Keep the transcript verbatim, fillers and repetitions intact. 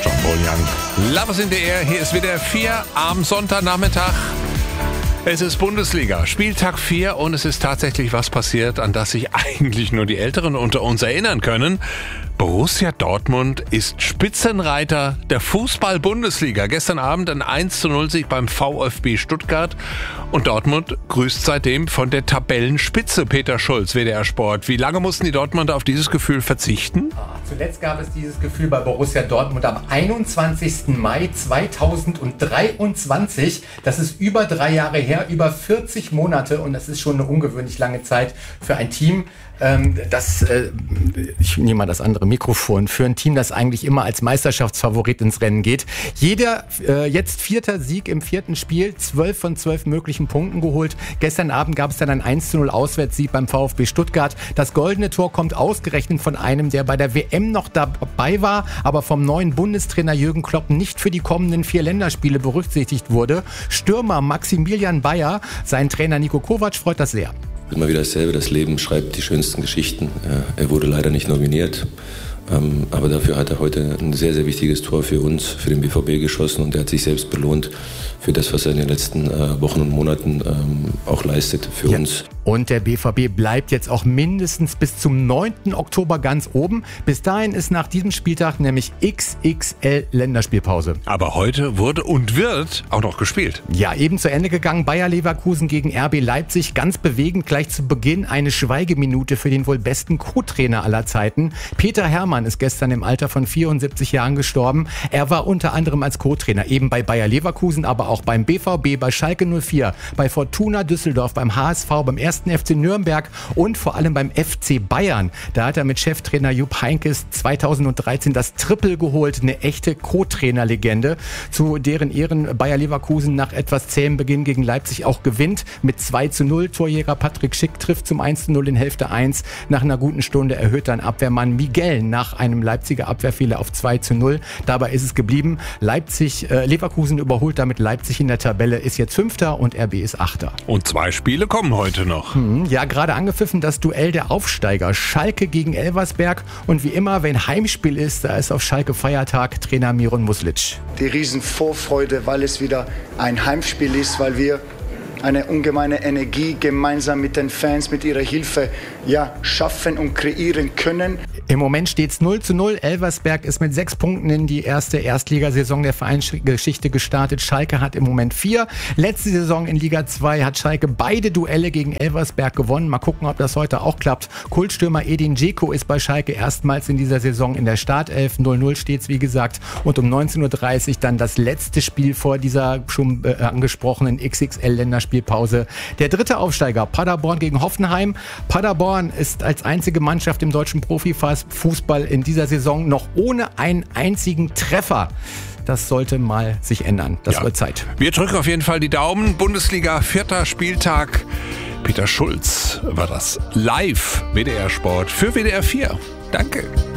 John Paul Young. Love is in the air. Hier ist W D R vier am Sonntagnachmittag. Es ist Bundesliga, Spieltag vier und es ist tatsächlich was passiert, an das sich eigentlich nur die Älteren unter uns erinnern können. Borussia Dortmund ist Spitzenreiter der Fußball-Bundesliga. Gestern Abend ein eins zu null Sieg beim VfB Stuttgart und Dortmund grüßt seitdem von der Tabellenspitze. Peter Schulz, W D R Sport. Wie lange mussten die Dortmunder auf dieses Gefühl verzichten? Zuletzt gab es dieses Gefühl bei Borussia Dortmund am einundzwanzigsten Mai zweitausenddreiundzwanzig. Das ist über drei Jahre her, über vierzig Monate und das ist schon eine ungewöhnlich lange Zeit für ein Team, ähm, das, äh, ich nehme mal das andere Mikrofon, für ein Team, das eigentlich immer als Meisterschaftsfavorit ins Rennen geht. Jeder äh, jetzt vierter Sieg im vierten Spiel, zwölf von zwölf möglichen Punkten geholt. Gestern Abend gab es dann ein eins zu null Auswärtssieg beim VfB Stuttgart. Das goldene Tor kommt ausgerechnet von einem, der bei der W M noch dabei war, aber vom neuen Bundestrainer Jürgen Klopp nicht für die kommenden vier Länderspiele berücksichtigt wurde. Stürmer Maximilian Bayer, sein Trainer Niko Kovac freut das sehr. Immer wieder dasselbe, das Leben schreibt die schönsten Geschichten. Er wurde leider nicht nominiert, aber dafür hat er heute ein sehr, sehr wichtiges Tor für uns, für den B V B geschossen und er hat sich selbst belohnt für das, was er in den letzten Wochen und Monaten auch leistet für ja. uns. Und der B V B bleibt jetzt auch mindestens bis zum neunten Oktober ganz oben. Bis dahin ist nach diesem Spieltag nämlich X X L Länderspielpause. Aber heute wurde und wird auch noch gespielt. Ja, eben zu Ende gegangen. Bayer Leverkusen gegen R B Leipzig. Ganz bewegend gleich zu Beginn eine Schweigeminute für den wohl besten Co-Trainer aller Zeiten. Peter Herrmann ist gestern im Alter von vierundsiebzig Jahren gestorben. Er war unter anderem als Co-Trainer eben bei Bayer Leverkusen, aber auch beim B V B, bei Schalke null vier, bei Fortuna Düsseldorf, beim H S V, beim ersten F C Nürnberg und vor allem beim F C Bayern. Da hat er mit Cheftrainer Jupp Heynckes zweitausenddreizehn das Triple geholt, eine echte Co-Trainer-Legende, zu deren Ehren Bayer Leverkusen nach etwas zähem Beginn gegen Leipzig auch gewinnt mit zwei zu null. Torjäger Patrick Schick trifft zum eins zu null in Hälfte eins. Nach einer guten Stunde erhöht dann Abwehrmann Miguel nach einem Leipziger Abwehrfehler auf zwei zu null. Dabei ist es geblieben. Leipzig, äh, Leverkusen überholt damit Leipzig in der Tabelle, ist jetzt Fünfter und R B ist Achter. Und zwei Spiele kommen heute noch. Ja, gerade angepfiffen das Duell der Aufsteiger. Schalke gegen Elversberg. Und wie immer, wenn Heimspiel ist, da ist auf Schalke Feiertag. Trainer Miron Muslic. Die Riesenvorfreude, weil es wieder ein Heimspiel ist, weil wir eine ungemeine Energie gemeinsam mit den Fans, mit ihrer Hilfe ja, schaffen und kreieren können. Im Moment steht es null zu null. Elversberg ist mit sechs Punkten in die erste Erstligasaison der Vereinsgeschichte gestartet. Schalke hat im Moment vier. Letzte Saison in Liga zwei hat Schalke beide Duelle gegen Elversberg gewonnen. Mal gucken, ob das heute auch klappt. Kultstürmer Edin Dzeko ist bei Schalke erstmals in dieser Saison in der Startelf. null null steht es, wie gesagt. Und um neunzehn Uhr dreißig dann das letzte Spiel vor dieser schon äh, angesprochenen X X L-Länderspielpause. Der dritte Aufsteiger, Paderborn gegen Hoffenheim. Paderborn ist als einzige Mannschaft im deutschen Profifußball in dieser Saison noch ohne einen einzigen Treffer. Das sollte mal sich ändern. Das ja. wird Zeit. Wir drücken auf jeden Fall die Daumen. Bundesliga, vierter Spieltag. Peter Schulz war das live W D R Sport für W D R vier. Danke.